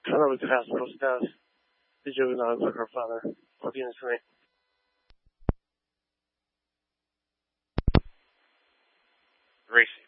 Szanowny teraz prosto idziemy na Grafana. Powiedzmy. Racing.